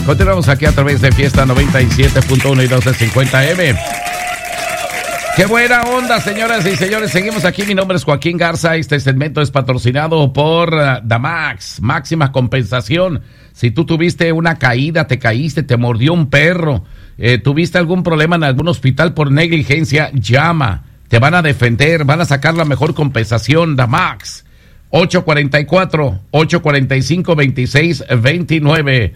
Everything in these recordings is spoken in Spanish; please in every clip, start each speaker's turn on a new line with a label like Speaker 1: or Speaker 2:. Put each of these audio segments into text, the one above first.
Speaker 1: Continuamos aquí a través de Fiesta 97.1 y 1250M. ¡Qué buena onda, señoras y señores! Seguimos aquí. Mi nombre es Joaquín Garza. Este segmento es patrocinado por Damax, máxima compensación. Si tú tuviste una caída, te caíste, te mordió un perro, tuviste algún problema en algún hospital por negligencia, llama. Te van a defender, van a sacar la mejor compensación. Damax, 844-845-2629.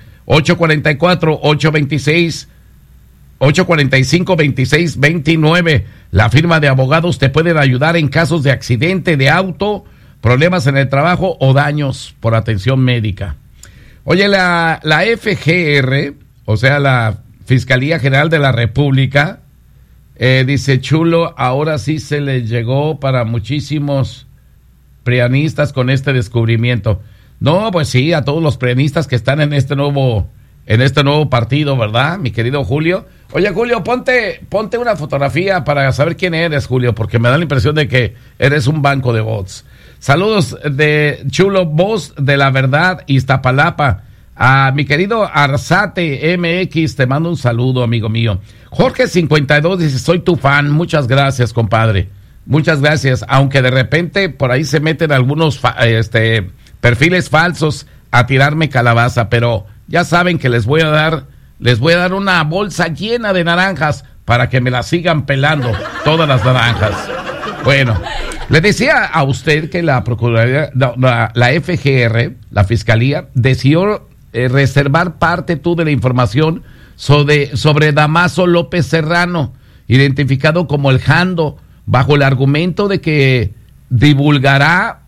Speaker 1: 844-845-2629. La firma de abogados te pueden ayudar en casos de accidente de auto, problemas en el trabajo o daños por atención médica. Oye, la FGR, o sea, la Fiscalía General de la República, dice: Chulo, ahora sí se le llegó para muchísimos prianistas con este descubrimiento. No, pues sí, a todos los prianistas que están en este nuevo partido, ¿verdad, mi querido Julio? Oye, Julio, ponte una fotografía para saber quién eres, Julio, porque me da la impresión de que eres un banco de bots. Saludos de Chulo, voz de la verdad, Iztapalapa. A mi querido Arzate MX, te mando un saludo, amigo mío. Jorge 52 dice: soy tu fan. Muchas gracias, compadre. Muchas gracias. Aunque de repente por ahí se meten algunos perfiles falsos a tirarme calabaza, pero ya saben que les voy a dar una bolsa llena de naranjas para que me las sigan pelando, todas las naranjas. Bueno, le decía a usted que la Procuraduría, la FGR, la Fiscalía, decidió reservar parte de la información sobre Damaso López Serrano, identificado como el Jando, bajo el argumento de que divulgarla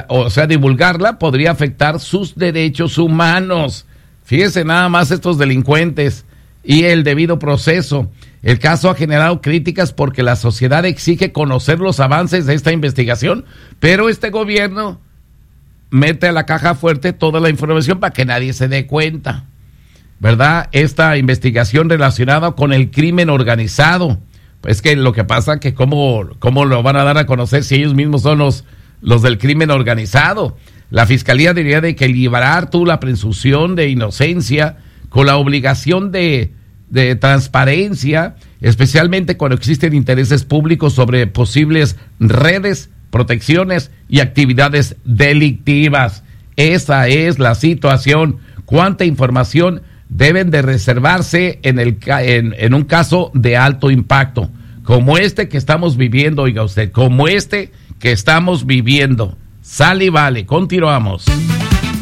Speaker 1: podría afectar sus derechos humanos. Fíjese nada más estos delincuentes y el debido proceso. El caso ha generado críticas porque la sociedad exige conocer los avances de esta investigación, pero este gobierno mete a la caja fuerte toda la información para que nadie se dé cuenta, ¿verdad? Esta investigación relacionada con el crimen organizado. Pues que lo que pasa que cómo lo van a dar a conocer si ellos mismos son los del crimen organizado. La Fiscalía debería de que liberar la presunción de inocencia con la obligación de transparencia, especialmente cuando existen intereses públicos sobre posibles redes, protecciones y actividades delictivas. Esa es la situación. ¿Cuánta información deben de reservarse en un caso de alto impacto como este que estamos viviendo? Oiga usted, como este que estamos viviendo. Sale y vale, continuamos.